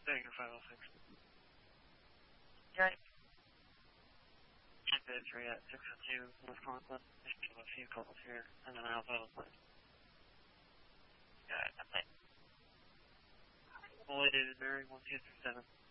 Thank you, 506. Right. Victory at 602 North Conklin. Making a few calls here, and then I'll vote. Good. Okay. Boyd is Mary 1237.